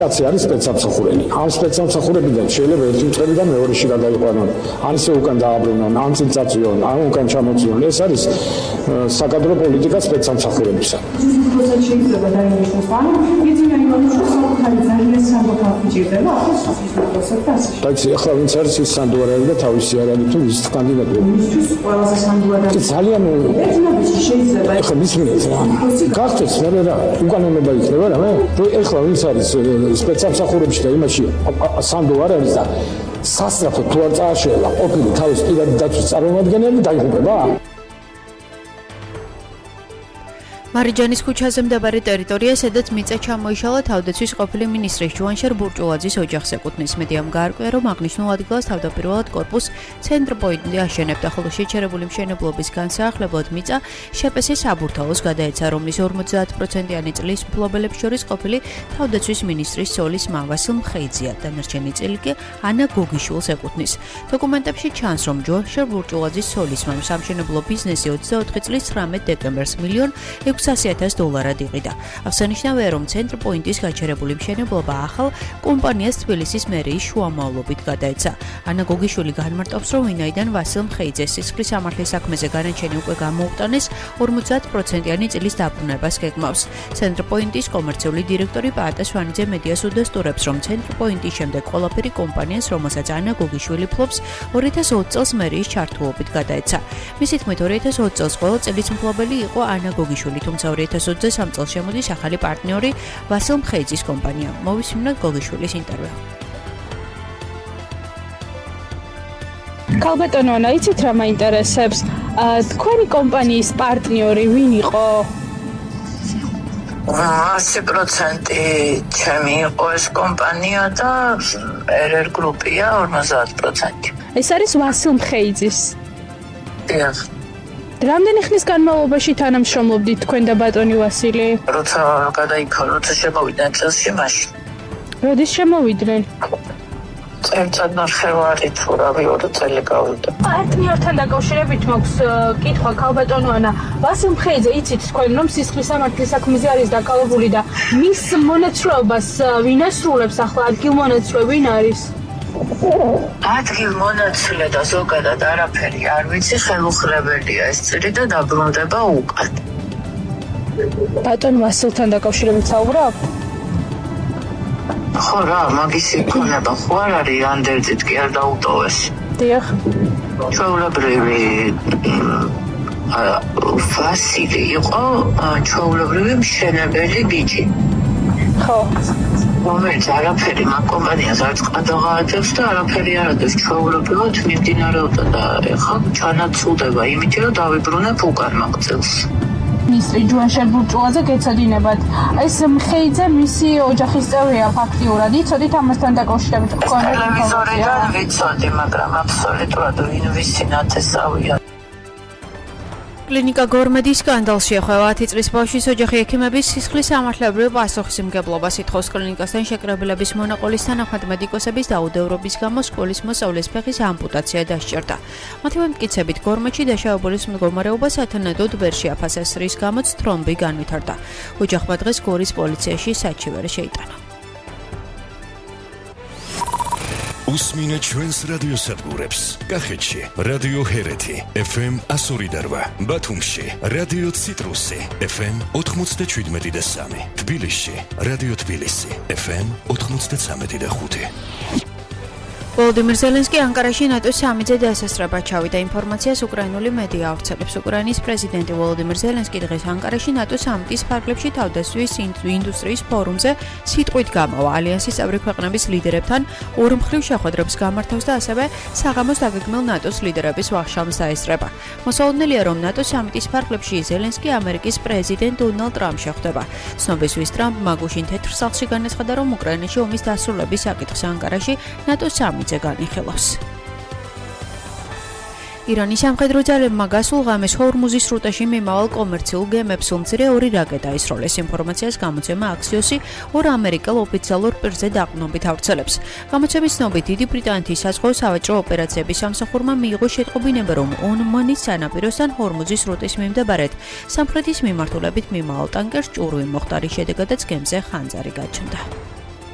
არის სპეცსამსახურელი. ამ სპეცსამსახურებიდან შეიძლება ერთი მწყებრიდან მეორეში გადაიყვანონ, ან ისე უკან დააბრუნონ, ან წიწაწიონ, ან უკან ჩამოწიონ. ეს არის საკადრო პოლიტიკა სპეცსამსახურებისა. შეიძლება დაინიშნოს, ან ეძინა იმანუშვილი საკუთარი ძალიან სამოქალაქო ჭირდება, ახლა სოფიუსთან ასე. დაიცი, ახლა ვინც არის ის სანდუარელი და თავისი არ არის თუ ის კანდიდატურა. მისთვის ყველაზე სანდუარელი. ძალიან ერთმანეთში შეიძლება ახლა მისმენთ რა. გახდეს მე რა, უკანონობა იქნება რა მე. თუ ახლა ვინც არის სპეცსამსახურებში და იმაში სანდუარი არის და სასწრაფოდ თუ არ წააშელა ყოფილი თავის პირადი დაცვის წარმომადგენელი დაიღუპება. მარიჯანის ქუჩაზე მდებარე ტერიტორია, სადაც მიწა ჩამოიშალა თავდაცვის ყოფილი მინისტრის ჯუანშერ ბურჭულაძის ოჯახს ეკუთვნის. მედიამ გაარკვია, რომ აღნიშნულ ადგილას თავდაპირველად კორპუს ცენტრპოინტი აშენებდა, ხოლო შეჩერებული მშენებლობის განსაახლებლად მიწა შპს საბურთალოს გადაეცა, რომლის 50%-იანი წლის მფლობელებს შორის ყოფილი თავდაცვის მინისტრის ცოლის მა ვასილ მხეიძია. დანარჩენი წილი კი ანა გოგიშვილს ეკუთვნის. დოკუმენტებში ჩანს, რომ ჯუანშერ ბურჭულაძის ცოლის მამ სამშენებლო ბიზნესი 24 წლის 19 დეკემბერს $1,600,000 იყიდა. აღსანიშნავია, რომ ცენტრპოინტის გაჩერებული მშენებლობა ახალ კომპანიას თბილისის მერიის შუამავლობით გადაეცა. ანა გოგიშვილი განმარტავს, რომ ვინაიდან ვასილ მხეიძეს სისხლის სამართლის საქმეზე განაჩენი უკვე გამოუტანეს, 50%-იანი წილის დაბრუნებას გეგმავს. ცენტრპოინტის კომერციული დირექტორი პაატა სვანიძე მედიას უდასტურებს, რომ ცენტრპოინტის შემდეგ ყველაფერი კომპანიას, რომელსაც ანა გოგიშვილი ფლობს, 2020 წელს მერიის ჩართულობით გადაეცა. მისი თქმით, 2020 წელს ყველა წლის მფლობელი იყო ანა გოგიშვილი, თუმცა 2023 წელს შემოდის ახალი პარტნიორი ვასილ მხეიძის კომპანია. მოვისმინოთ გოგიშვილის ინტერვიუ. ქალბატონო ანა, იცით რა მაინტერესებს? თქვენი კომპანიის პარტნიორი ვინ იყო? 100% ჩემი იყო ეს კომპანია და RR გრუპია 50%. ეს არის ვასილ მხეიძის. დიახ. რამდენი ხნის განმავლობაში თანამშრომლობდით თქვენ და ბატონი ვასილი? როცა როცა შემოვიდნენ წელსში მაშინ. როდის შემოვიდნენ? წელწადნახევარი თუ რავი 2 წელი გავიდა. პარტნიორთან დაკავშირებით მაქვს კითხვა ქალბატონო ანა. ვასილ მხეიძე იცით თქვენ რომ სისხლის სამართლის საქმეზე არის დაკავებული და მის მონაცვლეობას ვინ ასრულებს ახლა ადგილმონაცვლე ვინ არის? ადგილმონაცვლე და ზოგადად არაფერი არ ვიცი, ხელუხლებელია ეს წილი და დაბრუნდება უკან. ბატონ ვასილთან დაკავშირებით საუბრობ? ხო რა, მაგის იქნება, ხო არ არის ანდერძით კი არ დაუტოვეს. დიახ. ჩვეულებრივი ვასილი იყო ჩვეულებრივი მშენებელი ბიჭი. ხო. რომელიც არაფერი მაგ კომპანიას არც ყადაღაადებს და არაფერი არ ადებს, ჩვეულებრივად მიმდინარეობდა და ეხლა ჩანაცვლდება იმით, რომ დავიბრუნებ უკან მაგ წელს. მინისტრი ჯუანშერ ბურჭულაძე გეცოდინებათ. ეს მხეიძე მისი ოჯახის წევრია ფაქტიურად. იცოდით ამასთან დაკავშირებით? ტელევიზორიდან ვიცოდი, მაგრამ აბსოლუტურად ვინ ვისი ნათესავია. კლინიკა გორმედის სკანდალში ახლა 10 წლის ბავშვის ოჯახი ექიმების სისხლის სამართლებრივ პასუხისმგებლობას ითხოვს. კლინიკასთან შეკრებილების მონაყოლის თანახმად მედიკოსების დაუდევრობის გამო სკოლის მოსწავლის ფეხის ამპუტაცია დასჭირდა. მათი მტკიცებით, გორმედში დაშავებულის მდგომარეობა სათანადოდ ვერ შეაფასეს, რის გამოც თრომბი განვითარდა. ოჯახმა დღეს გორის პოლიციაში საჩივარი შეიტანა. უსმინე ჩვენს რადიოსადგურებს. კახეთში რადიო ჰერეთი FM 102.8, ბათუმში რადიო ციტრუსი FM 97.3, თბილისში რადიო თბილისი FM 93.5. ვოლოდიმირ ზელენსკი ანკარაში ნატოს სამიტზე დასასრება ჩავიდა. ინფორმაციას უკრაინული მედია ავრცელებს. უკრაინის პრეზიდენტი ვოლოდიმირ ზელენსკი დღეს ანკარაში ნატოს სამიტის ფარგლებში თავდაცვის ინდუსტრიის ფორუმზე სიტყვით გამავა. ალიანსის წევრი ქვეყნების ლიდერებთან ორმხრივ შეხვედრებს გამართავს და ასევე საღამოს დაგეგმილ ნატოს ლიდერების ვახშამს დაესწრება. მოსალოდნელია, რომ ნატოს სამიტის ფარგლებში ზელენსკი ამერიკის პრეზიდენტ დონალდ ტრამპს შეხვდება. ცნობისთვის ტრამპმა გუშინ თეთრ სახლში განაცხადა, რომ უკრაინაში ომის დასრულების საკითხს ანკარაში ნატოს სამიტზე განიხილავს. ირანის სამხედრო ძალებმა გასულ ღამეს ჰორმუზის სრუტეში მიმავალ კომერციულ გემებს უმცირე 2 რაკეტა ისროლეს. ინფორმაციას გამოცემა აქსიოსი 2 ამერიკელ ოფიციალურ პირზე დაყრდნობით ავრცელებს. გამოცემის ცნობით, დიდი ბრიტანეთის საზღვაო სავაჭრო ოპერაციების სამსახურმა მიიღო შეტყობინება, რომ ომანის სანაპიროსთან ჰორმუზის სრუტის მიმდებარედ სამხრეთის მიმართულებით მიმავალ ტანკერს ჭურვი მოხდა, რის შედეგადაც გემზე ხანძარი გაჩნდა.